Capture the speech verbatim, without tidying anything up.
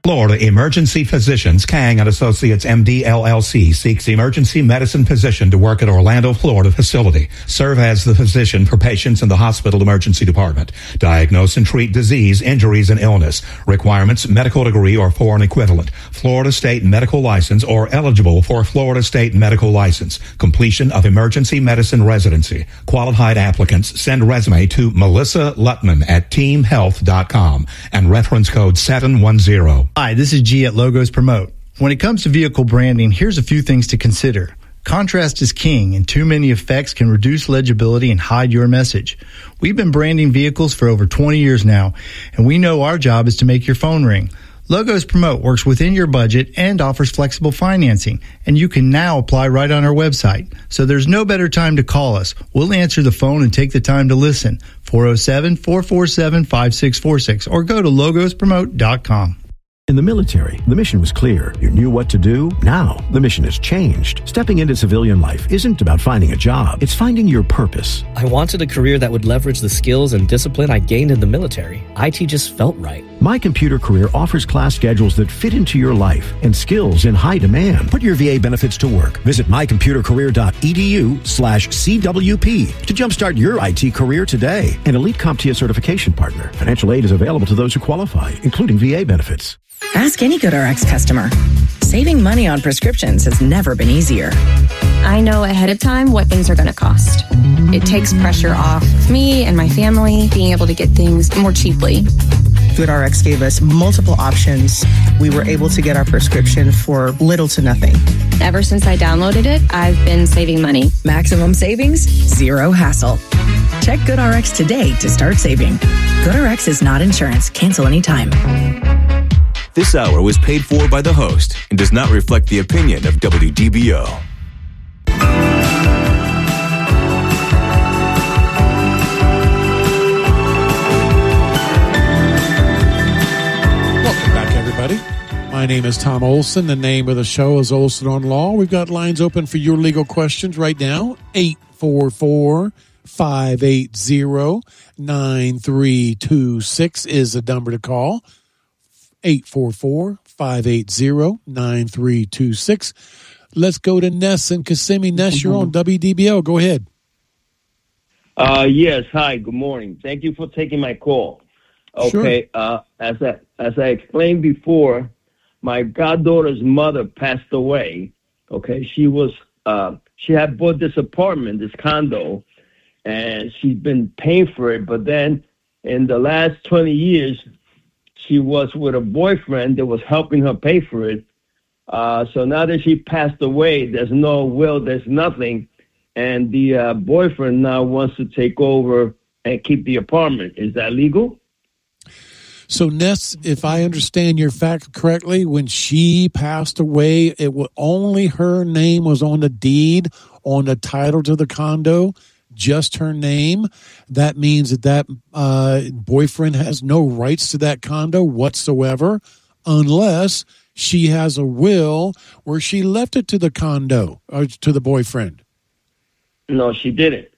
Florida Emergency Physicians, Kang and Associates M D L L C, seeks emergency medicine physician to work at Orlando, Florida facility. Serve as the physician for patients in the hospital emergency department. Diagnose and treat disease, injuries, and illness. Requirements, medical degree or foreign equivalent. Florida State medical license or eligible for Florida State medical license. Completion of emergency medicine residency. Qualified applicants send resume to Melissa Lutman at team health dot com and reference code seven one zero. Hi, this is G at Logos Promote. When it comes to vehicle branding, here's a few things to consider. Contrast is king, and too many effects can reduce legibility and hide your message. We've been branding vehicles for over twenty years now, and we know our job is to make your phone ring. Logos Promote works within your budget and offers flexible financing, and you can now apply right on our website. So there's no better time to call us. We'll answer the phone and take the time to listen. four oh seven, four four seven, five six four six or go to logos promote dot com. In the military, the mission was clear. You knew what to do. Now, the mission has changed. Stepping into civilian life isn't about finding a job. It's finding your purpose. I wanted a career that would leverage the skills and discipline I gained in the military. I T just felt right. My Computer Career offers class schedules that fit into your life and skills in high demand. Put your V A benefits to work. Visit my computer career dot e d u slash C W P to jumpstart your I T career today. An elite CompTIA certification partner. Financial aid is available to those who qualify, including V A benefits. Ask any GoodRx customer. Saving money on prescriptions has never been easier. I know ahead of time what things are going to cost. It takes pressure off me and my family being able to get things more cheaply. GoodRx gave us multiple options. We were able to get our prescription for little to nothing. Ever since I downloaded it, I've been saving money. Maximum savings, zero hassle. Check GoodRx today to start saving. GoodRx is not insurance. Cancel anytime. This hour was paid for by the host and does not reflect the opinion of W D B O. Welcome back, everybody. My name is Tom Olson. The name of the show is Olson on Law. We've got lines open for your legal questions right now. eight four four, five eight zero, nine three two six is the number to call. eight four four, five eight zero, nine three two six. Let's go to Ness and Kissimmee. Ness, you're on W D B O. Go ahead. Uh, yes. Hi. Good morning. Thank you for taking my call. Okay. Sure. Uh, as I, as I explained before, my goddaughter's mother passed away. Okay. She was, uh, she had bought this apartment, this condo, and she's been paying for it. But then in the last twenty years, she was with a boyfriend that was helping her pay for it. Uh, so now that she passed away, there's no will, there's nothing. And the uh, boyfriend now wants to take over and keep the apartment. Is that legal? So, Ness, if I understand your fact correctly, when she passed away, it was only her name was on the deed, on the title to the condo, just her name. That means that that uh, boyfriend has no rights to that condo whatsoever, unless she has a will where she left it to the condo or to the boyfriend. No, she didn't.